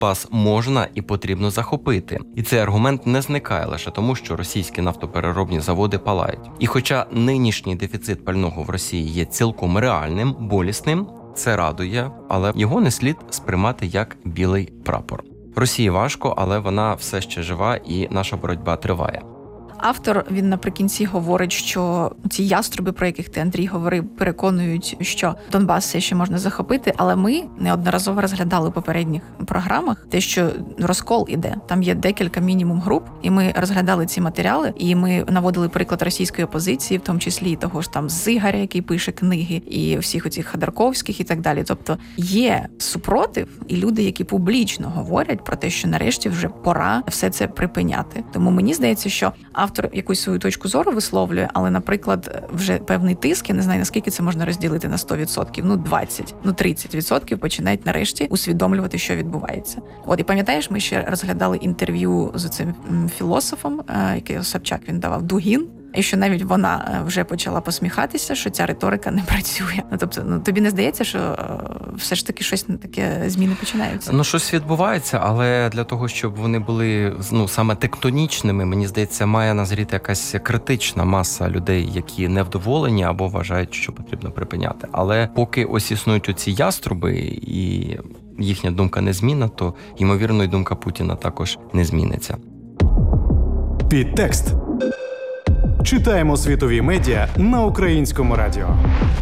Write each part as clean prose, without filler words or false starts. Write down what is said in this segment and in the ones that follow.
Донбас можна і потрібно захопити. І цей аргумент не зникає лише тому, що російські нафтопереробні заводи палають. І хоча нинішній дефіцит пального в Росії є цілком реальним, болісним, це радує, але його не слід сприймати як білий прапор. Росії важко, але вона все ще жива і наша боротьба триває. Автор, він наприкінці говорить, що ці яструби, про яких ти, Андрій, говорив, переконують, що Донбас все ще можна захопити, але ми неодноразово розглядали в попередніх програмах те, що розкол іде. Там є декілька мінімум груп, і ми розглядали ці матеріали, і ми наводили приклад російської опозиції, в тому числі і того ж там Зигаря, який пише книги, і всіх оцих Ходорковських і так далі. Тобто є супротив і люди, які публічно говорять про те, що нарешті вже пора все це припиняти. Тому мені здається, що автор якусь свою точку зору висловлює, але, наприклад, вже певний тиск, я не знаю, наскільки це можна розділити на 100%, 20, 30% починають нарешті усвідомлювати, що відбувається. От, і пам'ятаєш, ми ще розглядали інтерв'ю з цим філософом, який Собчак він давав, Дугін, і що навіть вона вже почала посміхатися, що ця риторика не працює. Тобто, тобі не здається, що все ж таки щось таке, зміни починаються? Щось відбувається, але для того, щоб вони були, саме тектонічними, мені здається, має назріти якась критична маса людей, які невдоволені або вважають, що потрібно припиняти. Але поки ось існують оці яструби і їхня думка не змінна, то, ймовірно, і думка Путіна також не зміниться. Підтекст. Читаємо світові медіа на Українському радіо.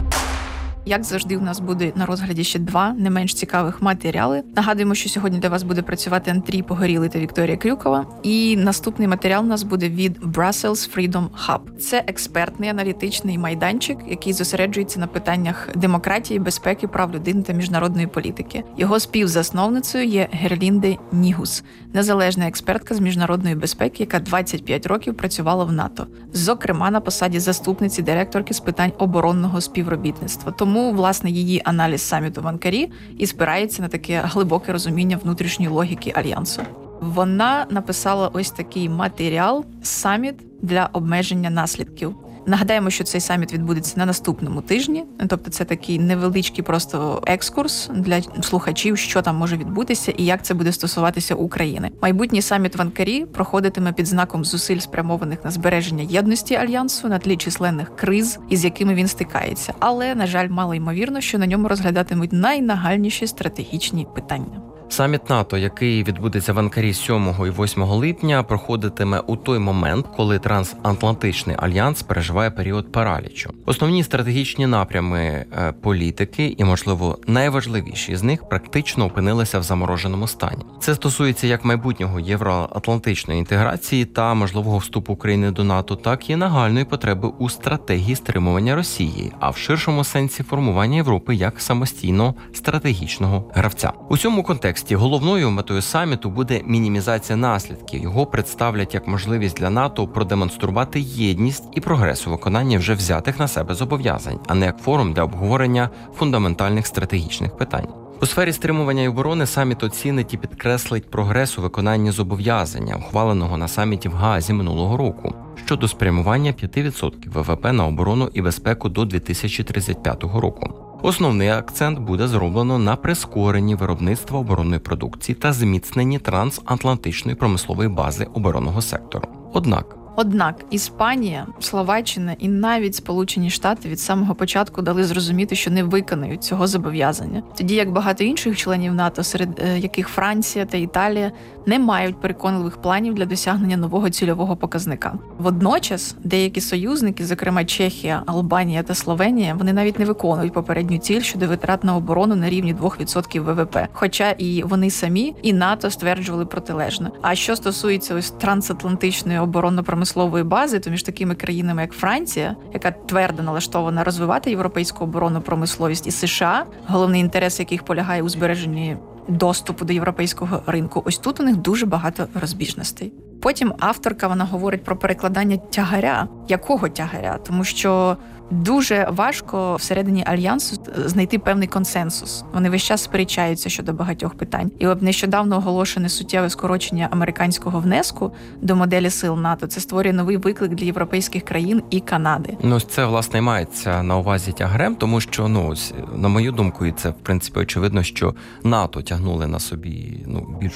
Як завжди, у нас буде на розгляді ще два не менш цікавих матеріали. Нагадуємо, що сьогодні для вас буде працювати Андрій Погорілий та Вікторія Крюкова. І наступний матеріал у нас буде від Brussels Freedom Hub. Це експертний аналітичний майданчик, який зосереджується на питаннях демократії, безпеки, прав людини та міжнародної політики. Його співзасновницею є Герлінде Нігус, незалежна експертка з міжнародної безпеки, яка 25 років працювала в НАТО. Зокрема, на посаді заступниці директорки з питань оборонного співробітництва. Тому, власне, її аналіз саміту в Анкарі і спирається на таке глибоке розуміння внутрішньої логіки Альянсу. Вона написала ось такий матеріал «Саміт для обмеження наслідків». Нагадаємо, що цей саміт відбудеться на наступному тижні, тобто це такий невеличкий просто екскурс для слухачів, що там може відбутися і як це буде стосуватися України. Майбутній саміт в Анкарі проходитиме під знаком зусиль, спрямованих на збереження єдності Альянсу на тлі численних криз, із якими він стикається. Але, на жаль, мало ймовірно, що на ньому розглядатимуть найнагальніші стратегічні питання. Саміт НАТО, який відбудеться в Анкарі 7 і 8 липня, проходитиме у той момент, коли Трансатлантичний альянс переживає період паралічу. Основні стратегічні напрями політики і, можливо, найважливіші з них практично опинилися в замороженому стані. Це стосується як майбутнього євроатлантичної інтеграції та можливого вступу України до НАТО, так і нагальної потреби у стратегії стримування Росії, а в ширшому сенсі формування Європи як самостійного стратегічного гравця. У цьому контексті головною метою саміту буде мінімізація наслідків. Його представлять як можливість для НАТО продемонструвати єдність і прогрес у виконанні вже взятих на себе зобов'язань, а не як форум для обговорення фундаментальних стратегічних питань. У сфері стримування і оборони саміт оцінить і підкреслить прогрес у виконанні зобов'язання, ухваленого на саміті в Гаазі минулого року, щодо спрямування 5% ВВП на оборону і безпеку до 2035 року. Основний акцент буде зроблено на прискоренні виробництва оборонної продукції та зміцненні трансатлантичної промислової бази оборонного сектору. Однак Іспанія, Словаччина і навіть Сполучені Штати від самого початку дали зрозуміти, що не виконають цього зобов'язання. Тоді як багато інших членів НАТО, серед яких Франція та Італія, не мають переконливих планів для досягнення нового цільового показника. Водночас деякі союзники, зокрема Чехія, Албанія та Словенія, вони навіть не виконують попередню ціль щодо витрат на оборону на рівні 2% ВВП. Хоча і вони самі, і НАТО стверджували протилежне. А що стосується ось трансатлантичної оборонно-промислової бази, то між такими країнами, як Франція, яка твердо налаштована розвивати європейську оборонну промисловість, і США, головний інтерес яких полягає у збереженні доступу до європейського ринку, ось тут у них дуже багато розбіжностей. Потім авторка, вона говорить про перекладання тягаря. Якого тягаря? Тому що дуже важко всередині Альянсу знайти певний консенсус. Вони весь час сперечаються щодо багатьох питань. І от нещодавно оголошене суттєве скорочення американського внеску до моделі сил НАТО, це створює новий виклик для європейських країн і Канади. Це, власне, мається на увазі тягарем, тому що, на мою думку, і це, в принципі, очевидно, що НАТО тягнули на собі більшу